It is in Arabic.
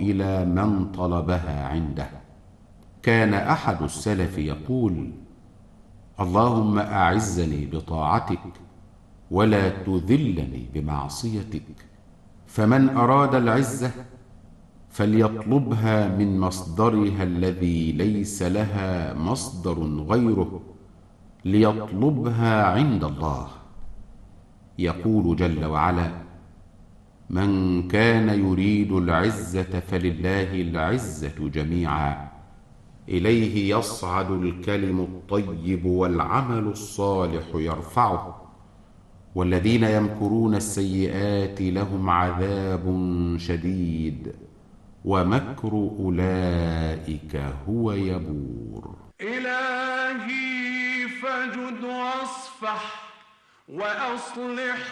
إلى من طلبها عنده. كان أحد السلف يقول: اللهم أعزني بطاعتك ولا تذلني بمعصيتك. فمن أراد العزة فليطلبها من مصدرها الذي ليس لها مصدر غيره، ليطلبها عند الله. يقول جل وعلا: من كان يريد العزة فلله العزة جميعا، إليه يصعد الكلم الطيب والعمل الصالح يرفعه، والذين يمكرون السيئات لهم عذاب شديد، ومكر أولئك هو يبور. إلهي فجد واصفح وأصلح